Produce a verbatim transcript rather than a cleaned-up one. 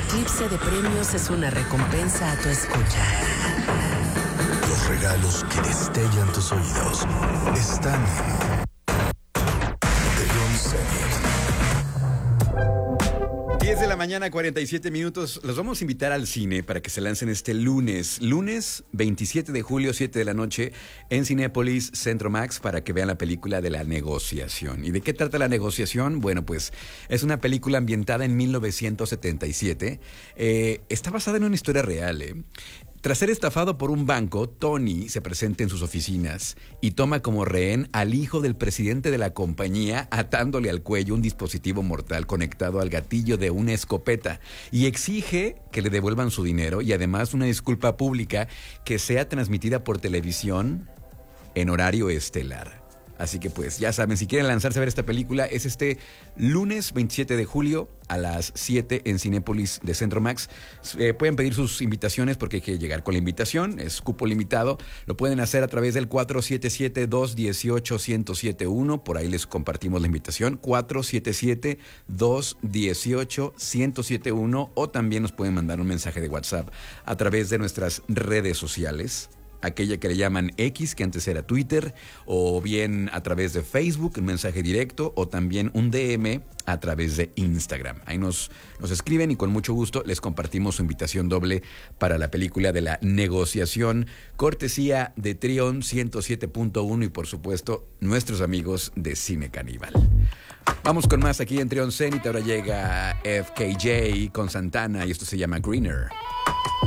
eclipse de premios es una recompensa a tu escucha. Los regalos que destellan tus oídos están en Trion Zenith. diez de la mañana, cuarenta y siete minutos. Los vamos a invitar al cine para que se lancen este lunes. Lunes veintisiete de julio, siete de la noche, en Cinépolis Centro Max, para que vean la película de La Negociación. ¿Y de qué trata La Negociación? Bueno, pues es una película ambientada en mil novecientos setenta y siete. Eh, está basada en una historia real, ¿eh? Tras ser estafado por un banco, Tony se presenta en sus oficinas y toma como rehén al hijo del presidente de la compañía, atándole al cuello un dispositivo mortal conectado al gatillo de una escopeta, y exige que le devuelvan su dinero y además una disculpa pública que sea transmitida por televisión en horario estelar. Así que pues ya saben, si quieren lanzarse a ver esta película, es este lunes veintisiete de julio a las siete en Cinépolis de Centro Max. Eh, pueden pedir sus invitaciones porque hay que llegar con la invitación, es cupo limitado. Lo pueden hacer a través del cuatro siete siete, dos uno ocho, uno cero siete uno. Por ahí les compartimos la invitación, cuatro siete siete, dos uno ocho, uno cero siete uno. O también nos pueden mandar un mensaje de WhatsApp a través de nuestras redes sociales, aquella que le llaman X, que antes era Twitter, o bien a través de Facebook, un mensaje directo, o también un D M a través de Instagram. Ahí nos, nos escriben y con mucho gusto les compartimos su invitación doble para la película de La Negociación, cortesía de Trion ciento siete punto uno y por supuesto nuestros amigos de Cine Caníbal. Vamos con más aquí en Trion Zenith. Ahora llega F K J con Santana y esto se llama Greener.